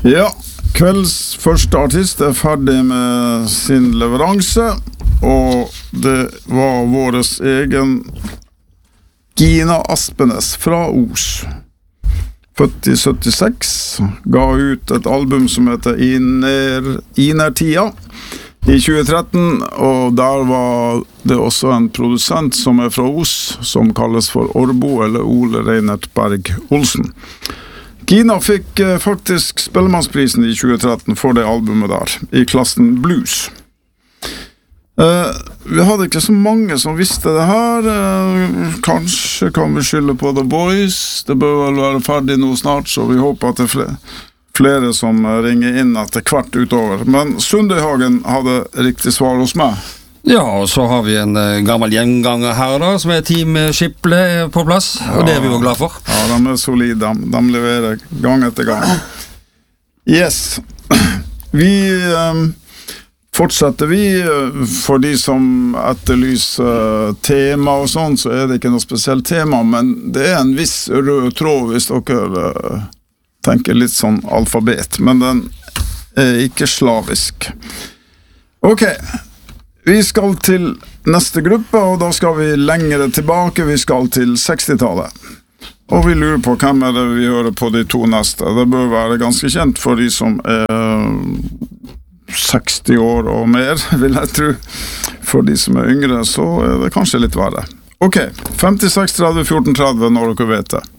Ja, kvelds første artist ferdig med sin leveranse, og det var våres egen Gina Aspenes fra Os. Født i 76, ga ut et album som heter Inertia i 2013, og der var det også en produsent som fra Os, som kalles for Orbo, eller Ole Reinert Berg Olsen. Gina fikk faktisk Spellemannsprisen i 2013 for det albumet der, i klassen blues. Vi hadde ikke så mange som visste det her. Kanskje kan vi skylde på The Boys. Det bør vel være ferdig nå snart, så vi håper at det flere som ringer inn etter hvert utover. Men Sundøyhagen hadde riktig svar hos meg. Ja, og så har vi en gammel gjenganger her da, som Team Skiple på plass, og det vi jo glad for. Ja, de solide, de leverer gang etter gang. Yes, vi fortsetter vi. For de som etterlyser tema og sånn, så det ikke noe spesielt tema, men det en viss rød tråd hvis dere tenker litt sånn alfabet, men den ikke slavisk. Ok, vi skal til neste gruppe, og da skal vi lengre tilbake. Vi skal til 60-tallet. Og vi lurer på hvem det vi hører på de to neste. Det bør være ganske kjent for de som 60 år og mer, vil jeg tro. For de som yngre, så det kanskje litt verre. Ok, 56, 30, 14, 30, når dere vet det.